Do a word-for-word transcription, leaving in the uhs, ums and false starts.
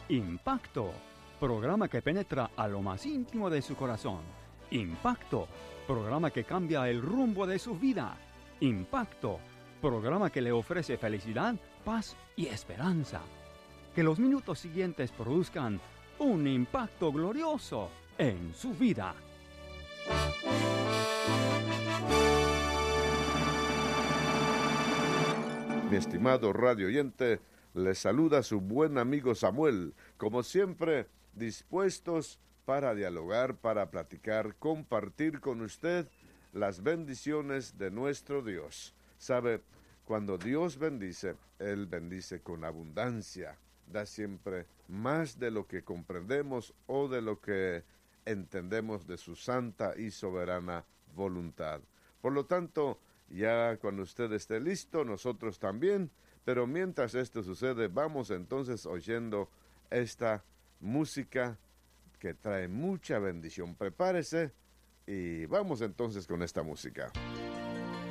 Impacto, programa que penetra a lo más íntimo de su corazón. Impacto, programa que cambia el rumbo de su vida. Impacto, programa que le ofrece felicidad, paz y esperanza. Que los minutos siguientes produzcan un impacto glorioso en su vida. Mi estimado radio oyente, les saluda su buen amigo Samuel, como siempre, dispuestos para dialogar, para platicar, compartir con usted las bendiciones de nuestro Dios. Sabe, cuando Dios bendice, Él bendice con abundancia, da siempre más de lo que comprendemos o de lo que entendemos de su santa y soberana voluntad. Por lo tanto, ya cuando usted esté listo, nosotros también, pero mientras esto sucede, vamos entonces oyendo esta música que trae mucha bendición. Prepárese y vamos entonces con esta música.